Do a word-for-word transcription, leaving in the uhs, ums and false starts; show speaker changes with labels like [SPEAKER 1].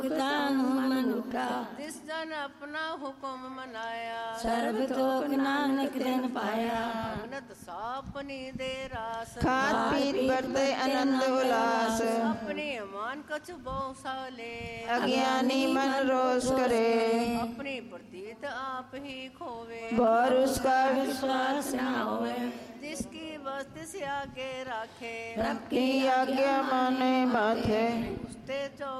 [SPEAKER 1] मन उठा,
[SPEAKER 2] जिस जन अपना हुक्म मनाया,
[SPEAKER 1] सर्ब तोक नानक दिन पाया।
[SPEAKER 2] भगत सापनी दे रास,
[SPEAKER 3] खात पीत बरते आनंद उल्लास।
[SPEAKER 2] अपने मान कछु बहु साले,
[SPEAKER 3] अज्ञानी मन रोष करे।
[SPEAKER 2] अपनी प्रतीत आप ही खोवे,
[SPEAKER 3] और उसका
[SPEAKER 1] विश्वास न होवे।
[SPEAKER 2] जिसकी वस्तु से आगे राखे,
[SPEAKER 3] की आज्ञा माने माथे।
[SPEAKER 2] उसते जो